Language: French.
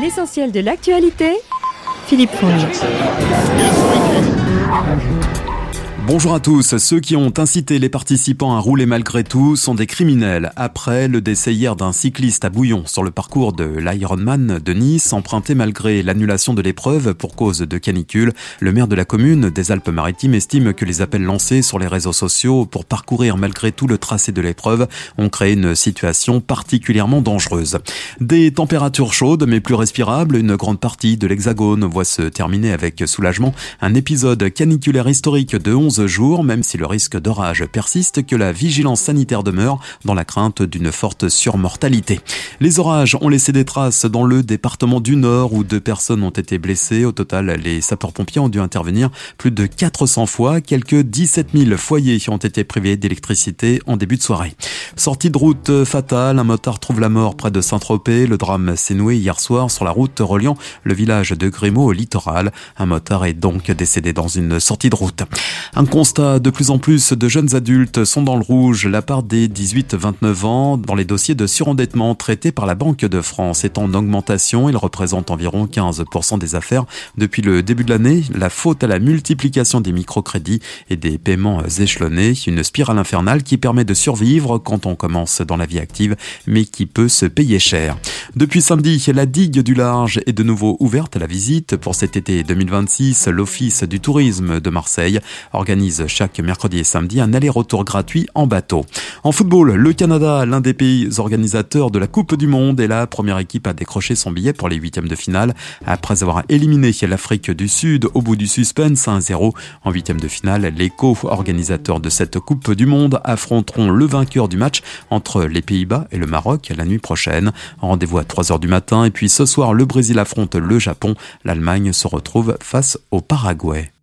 L'essentiel de l'actualité, Philippe Fonge. Bonjour à tous. Ceux qui ont incité les participants à rouler malgré tout sont des criminels. Après le décès hier d'un cycliste à Bouillon sur le parcours de l'Ironman de Nice, emprunté malgré l'annulation de l'épreuve pour cause de canicule, le maire de la commune des Alpes-Maritimes estime que les appels lancés sur les réseaux sociaux pour parcourir malgré tout le tracé de l'épreuve ont créé une situation particulièrement dangereuse. Des températures chaudes mais plus respirables, une grande partie de l'Hexagone voit se terminer avec soulagement un épisode caniculaire historique de 11 jours, même si le risque d'orage persiste, que la vigilance sanitaire demeure dans la crainte d'une forte surmortalité. Les orages ont laissé des traces dans le département du Nord où 2 personnes ont été blessées. Au total, les sapeurs-pompiers ont dû intervenir plus de 400 fois. Quelques 17 000 foyers ont été privés d'électricité en début de soirée. Sortie de route fatale, un motard trouve la mort près de Saint-Tropez. Le drame s'est noué hier soir sur la route reliant le village de Grimaud au littoral. Un motard est donc décédé dans une sortie de route. Un constat, de plus en plus de jeunes adultes sont dans le rouge. La part des 18-29 ans dans les dossiers de surendettement traités par la Banque de France est en augmentation. Il représente environ 15% des affaires depuis le début de l'année. La faute à la multiplication des microcrédits et des paiements échelonnés. Une spirale infernale qui permet de survivre quand on commence dans la vie active, mais qui peut se payer cher. Depuis samedi, la digue du Large est de nouveau ouverte à la visite. Pour cet été 2026, l'Office du tourisme de Marseille organise chaque mercredi et samedi un aller-retour gratuit en bateau. En football, le Canada, l'un des pays organisateurs de la Coupe du Monde, est la première équipe à décrocher son billet pour les 8e de finale. Après avoir éliminé l'Afrique du Sud au bout du suspense 1-0 en 8e de finale, les co-organisateurs de cette Coupe du Monde affronteront le vainqueur du match entre les Pays-Bas et le Maroc la nuit prochaine. Rendez-vous à 3h du matin et puis ce soir, le Brésil affronte le Japon. L'Allemagne se retrouve face au Paraguay.